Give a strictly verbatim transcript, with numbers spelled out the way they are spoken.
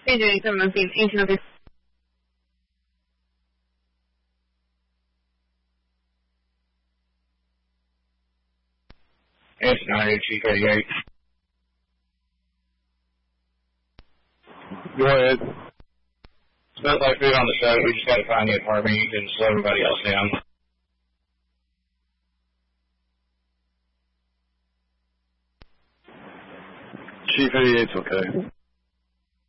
Agent eighty-seven on scene, eighteen oh two. S nine Chief eighty-eight. Go ahead. Smells like food on the show. We just got to find the apartment. You can slow everybody else down. Chief eighty-eight's okay.